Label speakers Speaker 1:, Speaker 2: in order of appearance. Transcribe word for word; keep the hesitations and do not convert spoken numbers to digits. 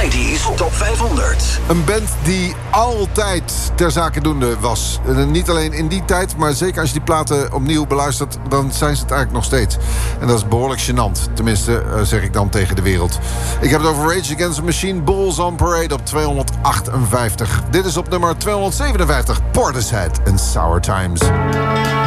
Speaker 1: negentig's Top vijfhonderd.
Speaker 2: Een band die altijd ter zake doende was. Niet alleen in die tijd, maar zeker als je die platen opnieuw beluistert, dan zijn ze het eigenlijk nog steeds. En dat is behoorlijk gênant. Tenminste, zeg ik dan tegen de wereld. Ik heb het over Rage Against the Machine, Bulls on Parade op tweehonderdachtenvijftig. Dit is op nummer tweehonderdzevenenvijftig, Portishead en Sour Times.